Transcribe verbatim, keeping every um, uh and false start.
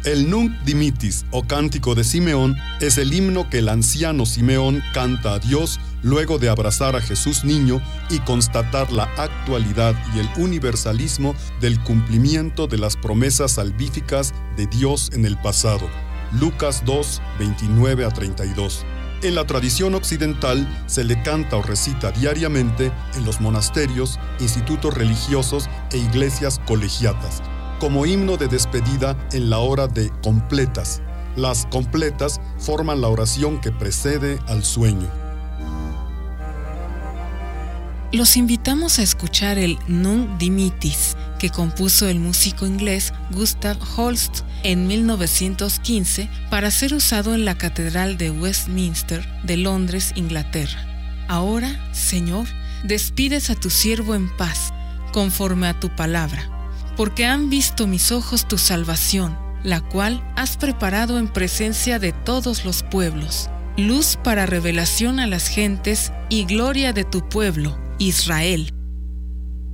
El Nunc Dimittis, o Cántico de Simeón, es el himno que el anciano Simeón canta a Dios luego de abrazar a Jesús niño y constatar la actualidad y el universalismo del cumplimiento de las promesas salvíficas de Dios en el pasado. Lucas dos, veintinueve a treinta y dos. En la tradición occidental se le canta o recita diariamente en los monasterios, institutos religiosos e iglesias colegiatas, como himno de despedida en la hora de completas. Las completas forman la oración que precede al sueño. Los invitamos a escuchar el Nunc Dimittis, que compuso el músico inglés Gustav Holst en mil novecientos quince para ser usado en la Catedral de Westminster de Londres, Inglaterra. Ahora, Señor, despides a tu siervo en paz, conforme a tu palabra, porque han visto mis ojos tu salvación, la cual has preparado en presencia de todos los pueblos, luz para revelación a las gentes y gloria de tu pueblo, Israel.